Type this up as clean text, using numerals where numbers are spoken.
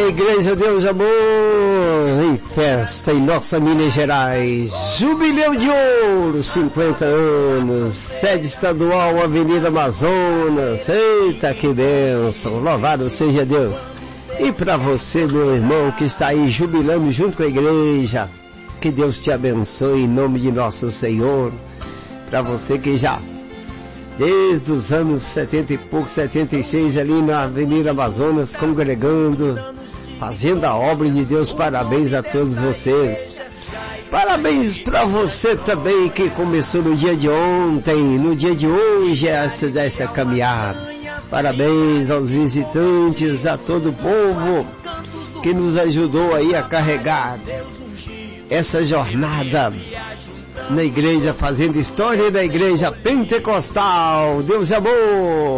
Igreja Deus Amor, em festa em nossa Minas Gerais, Jubileu de Ouro, 50 anos, sede estadual, Avenida Amazonas. Eita, que bênção, louvado seja Deus. E para você, meu irmão, que está aí jubilando junto com a igreja, que Deus te abençoe em nome de nosso Senhor. Para você que já, desde os anos 70 e pouco, 76, ali na Avenida Amazonas, congregando, fazendo a obra de Deus, parabéns a todos vocês. Parabéns para você também que começou no dia de ontem, no dia de hoje, essa caminhada. Parabéns aos visitantes, a todo o povo que nos ajudou aí a carregar essa jornada na igreja, fazendo história da igreja pentecostal. Deus é amor.